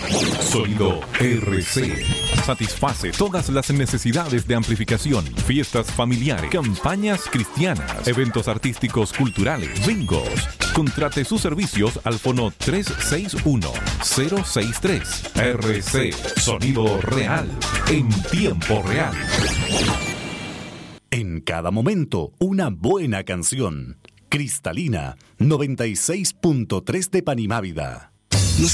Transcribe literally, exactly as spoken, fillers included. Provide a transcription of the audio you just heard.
Sonido R C. Satisface todas las necesidades de amplificación, fiestas familiares, campañas cristianas, eventos artísticos culturales, bingos. Contrate sus servicios al fono tres seis uno, cero seis tres. R C. Sonido real. En tiempo real. En cada momento, una buena canción. Cristalina, noventa y seis punto tres de Panimávida.